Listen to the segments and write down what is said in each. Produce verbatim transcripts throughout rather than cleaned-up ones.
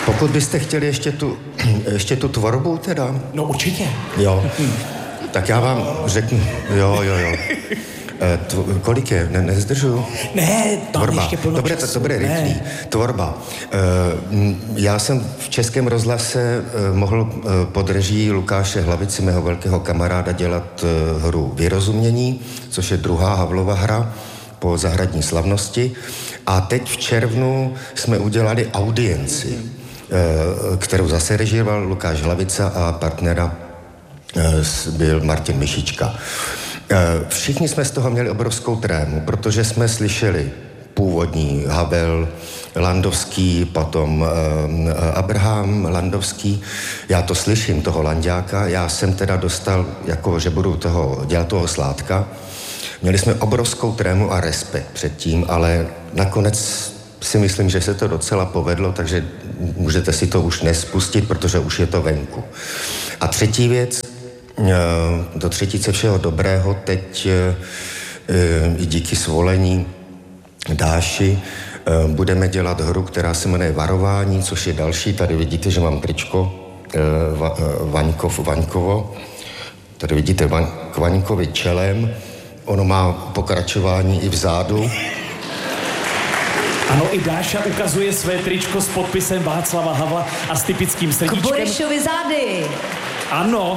Pokud byste chtěli ještě tu, ještě tu tvorbu teda. No určitě. Jo, tak já vám řeknu, jo, jo, jo. Tvo, kolik je? Ne, nezdržuju? Ne, tam Tvorba. ještě plno Dobré, času. to bude rychlý. Tvorba. Já jsem v Českém rozhlase mohl pod režií Lukáše Hlavici, mého velkého kamaráda, dělat hru Vyrozumění, což je druhá Havlova hra po Zahradní slavnosti. A teď v červnu jsme udělali Audienci, kterou zase režíroval Lukáš Hlavica a partnera byl Martin Myšička. Všichni jsme z toho měli obrovskou trému, protože jsme slyšeli původní Havel, Landovský, potom Abraham Landovský. Já to slyším, toho Lanďáka. Já jsem teda dostal, jako že budu toho, dělat toho Sládka. Měli jsme obrovskou trému a respekt před tím, ale nakonec si myslím, že se to docela povedlo, takže můžete si to už nespustit, protože už je to venku. A třetí věc, do třetice všeho dobrého, teď i díky svolení Dáši budeme dělat hru, která se jmenuje Varování, což je další. Tady vidíte, že mám tričko Va, Vaňkov, Vaňkovo. Tady vidíte Vaň, k Vaňkovi čelem. Ono má pokračování i vzadu. Ano, i Dáša ukazuje své tričko s podpisem Václava Havla a s typickým srdíčkem. K Borešovi zády. Ano.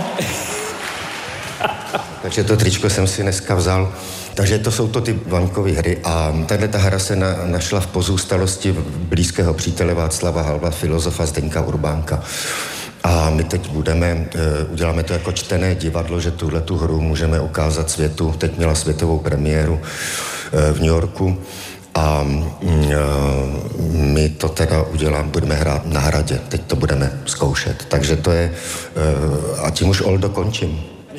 Takže to tričko jsem si dneska vzal. Takže to jsou to ty Vaňkovy hry a tahle ta hra se na, našla v pozůstalosti blízkého přítele Václava Havla, filozofa Zdeňka Urbánka. A my teď budeme, uděláme to jako čtené divadlo, že tuhle tu hru můžeme ukázat světu. Teď měla světovou premiéru v New Yorku a my to teda uděláme, budeme hrát na Hradě. Teď to budeme zkoušet. Takže to je, a tím už Oldo končím.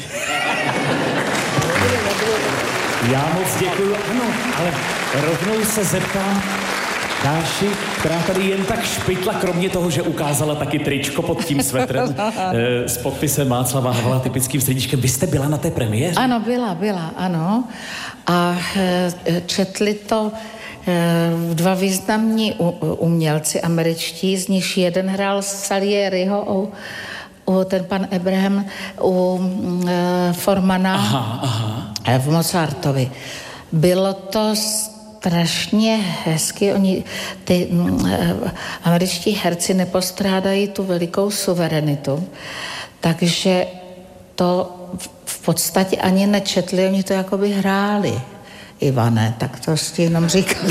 Já moc děkuju. Ano, ale rovnou se zeptám Dáši, která tady jen tak špitla, kromě toho, že ukázala taky tričko pod tím svetrem e, s podpisem Václava Havla, typickým srdíčkem. Vy jste byla na té premiéře? Ano, byla, byla, ano. A e, četli to e, dva významní u, umělci američtí, z nich jeden hrál Salieriho, u, u, ten pan Abraham, u e, Formana aha, aha. v Mozartovi. Bylo to strašně hezky. Oni, ty mm, američtí herci nepostrádají tu velikou suverenitu, takže to v podstatě ani nečetli, oni to jakoby hráli. Ivane, tak to si jenom říkám.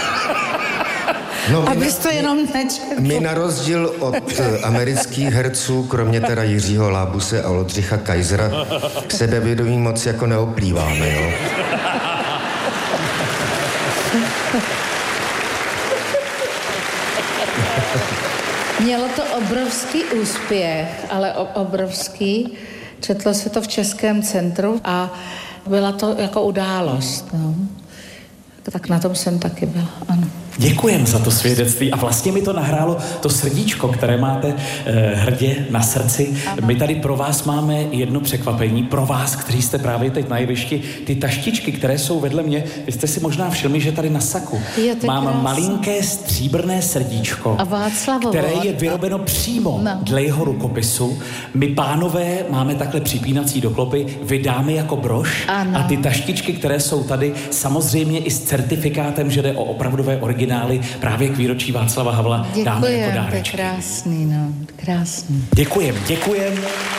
No, abys to jenom nečetl. My na rozdíl od amerických herců, kromě teda Jiřího Lábuse a Oldřicha Kaisera, k sebevědomí moc jako neoplýváme, jo. Mělo to obrovský úspěch, ale obrovský. Četlo se to v Českém centru a byla to jako událost. No. Tak na tom jsem taky byla, ano. Děkujem za to svědectví a vlastně mi to nahrálo to srdíčko, které máte eh, hrdě na srdci. Ano. My tady pro vás máme jedno překvapení, pro vás, kteří jste právě teď na jevišti, ty taštičky, které jsou vedle mě. Vy jste si možná všimli, že tady na saku je, mám krásný. Malinké stříbrné srdíčko, a Václavovo, které je vyrobeno přímo no. dle jeho rukopisu. My pánové máme takhle připínací doklopy, vydáme jako brož ano. a ty taštičky, které jsou tady, samozřejmě i s certifikátem, že jde o opravdové originály, právě k výročí Václava Havla dáme jako dárečky. Děkujem, to je krásný, no, krásný. Děkujem, děkujem.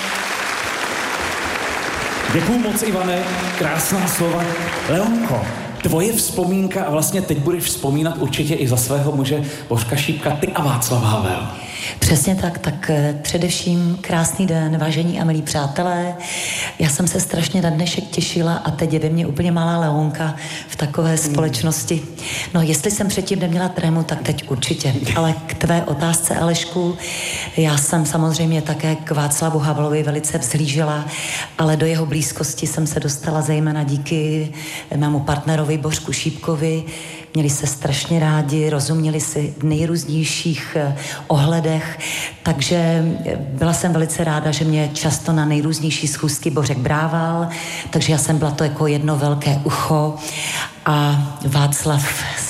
Děkuju moc, Ivane, krásná slova. Leonko, tvoje vzpomínka, a vlastně teď budeš vzpomínat určitě i za svého muže Božka Šípka, ty a Václav Havel. Přesně tak, tak především krásný den, vážení a milí přátelé. Já jsem se strašně na dnešek těšila a teď je ve mně úplně malá Leonka v takové společnosti. No, jestli jsem předtím neměla trému, tak teď určitě. Ale k tvé otázce, Alešku, já jsem samozřejmě také k Václavu Havlovi velice vzhlížela, ale do jeho blízkosti jsem se dostala zejména díky mému partnerovi Božku Šípkovi. Měli se strašně rádi, rozuměli si v nejrůznějších ohledech, takže byla jsem velice ráda, že mě často na nejrůznější schůzky Bořek brával, takže já jsem byla to jako jedno velké ucho a Václav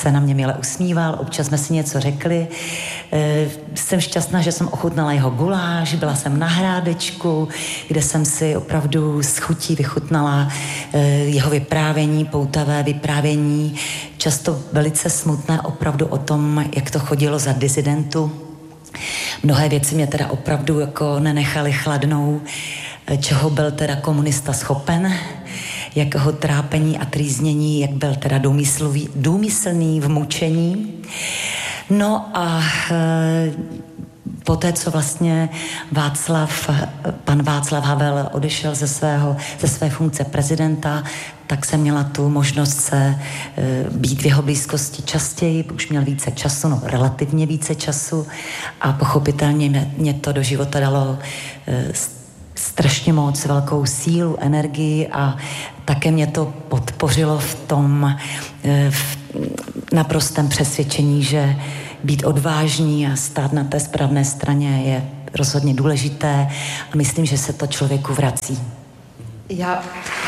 se na mě milé usmíval, občas jsme si něco řekli. E, jsem šťastná, že jsem ochutnala jeho guláš, byla jsem na Hrádečku, kde jsem si opravdu s chutí vychutnala e, jeho vyprávění, poutavé vyprávění, často velice smutné opravdu o tom, jak to chodilo za disidentu. Mnohé věci mě teda opravdu jako nenechaly chladnou, čeho byl teda komunista schopen, jakého trápení a trýznění, jak byl teda důmyslový, důmyslný v mučení. No a e, poté, co vlastně Václav, pan Václav Havel odešel ze, svého, ze své funkce prezidenta, tak jsem měla tu možnost se e, být v jeho blízkosti častěji, už měl více času, no relativně více času a pochopitelně mě, mě to do života dalo e, strašně moc velkou sílu, energii a také mě to podpořilo v tom v naprostém přesvědčení, že být odvážný a stát na té správné straně je rozhodně důležité a myslím, že se to člověku vrací. Já...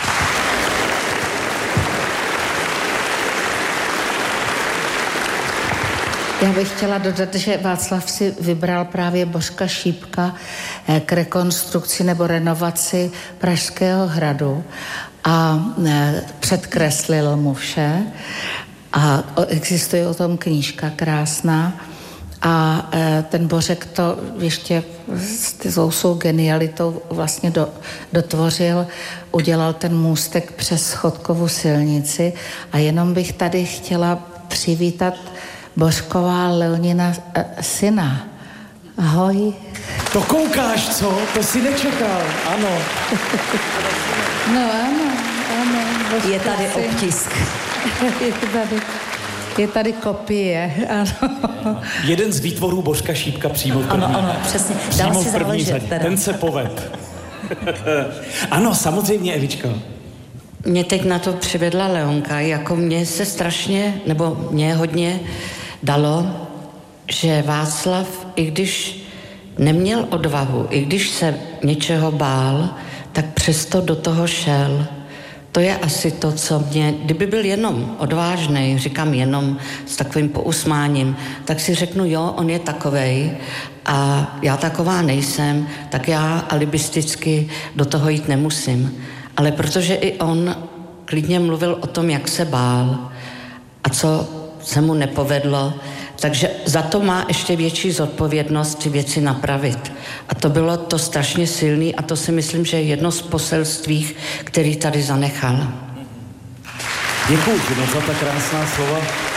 Já bych chtěla dodat, že Václav si vybral právě Božka Šípka k rekonstrukci nebo renovaci Pražského hradu a předkreslil mu vše a existuje o tom knížka krásná a ten Božek to ještě s tou svou genialitou vlastně do, dotvořil, udělal ten můstek přes Chodkovu silnici a jenom bych tady chtěla přivítat Božková Leonina e, syna. Ahoj. To koukáš, co? To si nečekal, ano. No ano, ano. Božka je tady syn. obtisk. je, tady, je tady kopie, ano. Jeden z výtvorů Božka Šípka přímo v první. Ano, ano, přesně. Dal si záležet. Ten se poved. Ano, samozřejmě, Evičko. Mě teď na to přivedla Leonka, jako mě se strašně, nebo mě hodně dalo, že Václav, i když neměl odvahu, i když se něčeho bál, tak přesto do toho šel. To je asi to, co mě, kdyby byl jenom odvážnej, říkám jenom s takovým pousmáním, tak si řeknu, jo, on je takovej a já taková nejsem, tak já alibisticky do toho jít nemusím. Ale protože i on klidně mluvil o tom, jak se bál a co se mu nepovedlo, takže za to má ještě větší zodpovědnost ty věci napravit. A to bylo to strašně silný a to si myslím, že je jedno z poselství, který tady zanechal. Děkuji ti moc za ta krásná slova.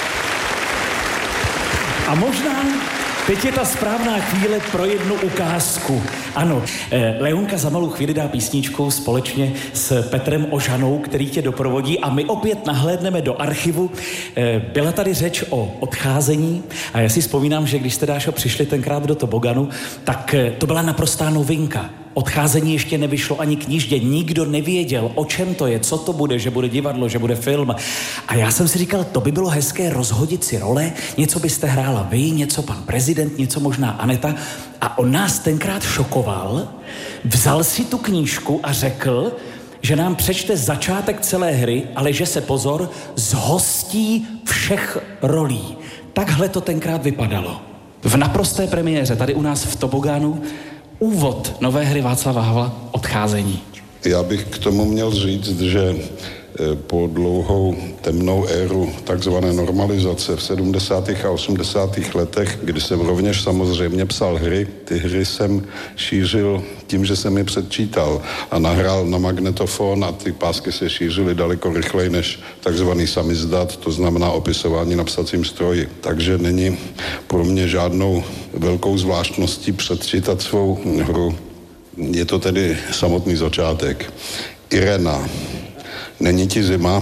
A možná teď je ta správná chvíle pro jednu ukázku. Ano, Leonka za malou chvíli dá písničku společně s Petrem Ožanou, který tě doprovodí a my opět nahlédneme do archivu. Byla tady řeč o odcházení a já si vzpomínám, že když jste, Dášo, přišli tenkrát do Toboganu, tak to byla naprostá novinka. Odcházení ještě nevyšlo ani kníždě, nikdo nevěděl, o čem to je, co to bude, že bude divadlo, že bude film. A já jsem si říkal, to by bylo hezké rozhodit si role, něco byste hrála vy, něco pan prezident, něco možná Aneta. A on nás tenkrát šokoval, vzal si tu knížku a řekl, že nám přečte začátek celé hry, ale že se pozor, zhostí všech rolí. Takhle to tenkrát vypadalo. V naprosté premiéře, tady u nás v Tobogánu, úvod nové hry Václava Havla Odcházení. Já bych k tomu měl říct, že po dlouhou temnou éru takzvané normalizace v sedmdesátých a osmdesátých letech, kdy jsem rovněž samozřejmě psal hry, ty hry jsem šířil tím, že jsem je předčítal a nahrál na magnetofon a ty pásky se šířily daleko rychleji než takzvaný samizdat, to znamená opisování na psacím stroji. Takže není pro mě žádnou velkou zvláštností předčítat svou hru. Je to tedy samotný začátek. Irena. Není ti zima?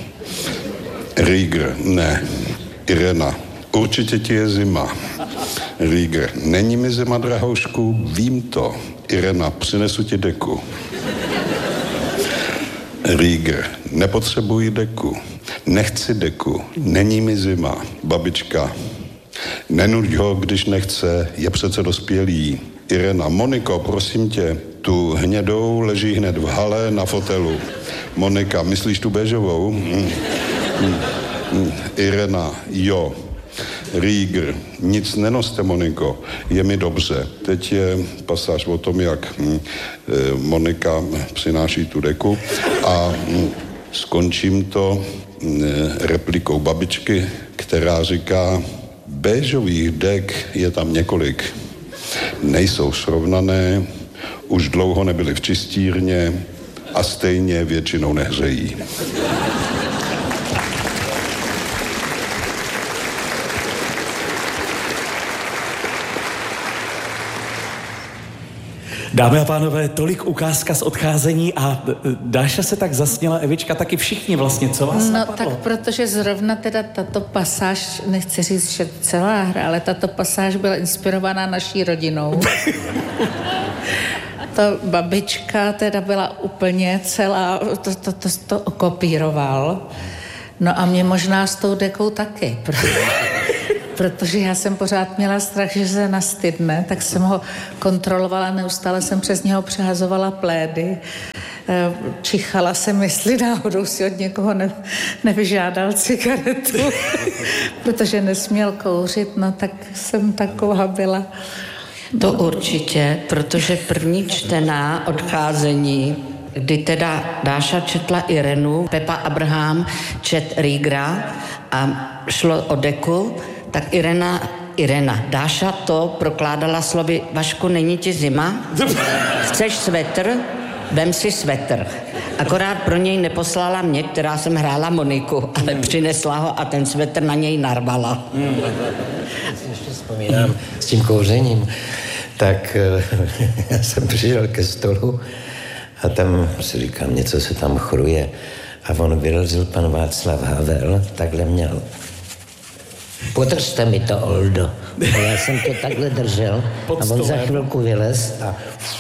Rýgr. Ne. Irena. Určitě ti je zima. Rýgr. Není mi zima, drahoušku? Vím to. Irena. Přinesu ti deku. Rýgr. Nepotřebuji deku. Nechci deku. Není mi zima. Babička. Nenuď ho, když nechce. Je přece dospělý. Irena. Moniko, prosím tě. Tu hnědou leží hned v hale na fotelu. Monika, myslíš tu béžovou? Hmm. Hmm. Irena, jo. Rieger, nic nenoste, Moniko, je mi dobře. Teď je pasáž o tom, jak hm, Monika přináší tu deku a hm, skončím to hm, replikou babičky, která říká, béžových dek je tam několik. Nejsou srovnané, už dlouho nebyly v čistírně a stejně většinou nehřejí. Dámy a pánové, tolik ukázka z odcházení a Dáša se tak zasněla, Evička taky, všichni vlastně, co vás No napadlo? tak protože zrovna teda tato pasáž, nechci říct, že celá hra, ale tato pasáž byla inspirovaná naší rodinou. Ta babička teda byla úplně celá, to, to, to, to kopíroval. No a mě možná s tou dekou taky, protože já jsem pořád měla strach, že se nastydne, tak jsem ho kontrolovala, neustále jsem přes něho přehazovala plédy, čichala jsem, jestli náhodou si od někoho ne, nevyžádal cigaretu, protože nesměl kouřit, no tak jsem taková byla. To určitě, protože první čtená odcházení, kdy teda Dáša četla Irenu, Pepa Abraham čet Riegera a šlo o deku, tak Irena, Irena, Dáša to prokládala slovy, Vašku, není ti zima? Chceš svetr? Vem si svetr. Akorát pro něj neposlala mě, která jsem hrála Moniku, ale přinesla ho a ten svetr na něj narvala. Hmm. Já si ještě vzpomínám s tím kouřením, tak já jsem přišel ke stolu a tam si říkám, něco se tam chruje. A on vyrazil pan Václav Havel, takhle měl. Podržte mi to, Oldo. A já jsem to takhle držel a on za chvilku vylez a...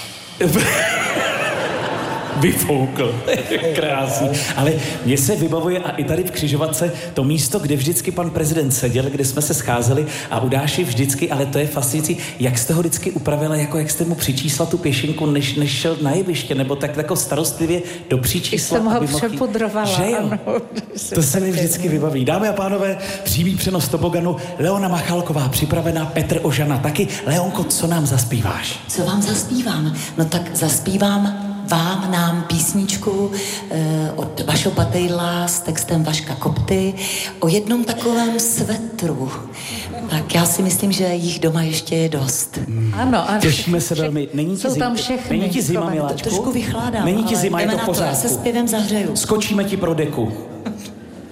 Vyfoukl. Krásný. Ale mně se vybavuje a i tady v Křižovatce to místo, kde vždycky pan prezident seděl, kde jsme se scházeli a u Dáši vždycky, ale to je fascinující, jak jste ho vždycky upravila, jako jak jste mu přičísla tu pěšinku, než, než šel na jeviště, nebo tak jako starostlivě do příčísla. Jsem ho přepudrovala. Že jo? Ano, to se mi vždycky vybaví. Dámy a pánové, přímý přenos toboganu, Leona Machalková připravená, Petr Ožana taky. Leonko, co nám zaspíváš? Co vám zaspívám? No tak zaspívám vám, nám písničku eh, od Vašo Patejdla s textem Vaška Kopty o jednom takovém svetru. Tak já si myslím, že jich doma ještě je dost. Hmm. Ano, ano. Těšíme se velmi. Není ti, zim... Není ti zima, miláčku? Trošku vychládám, Není ti zima, je to v Já pořádku. se zpěvem zahřeju. Skočíme ti pro deku.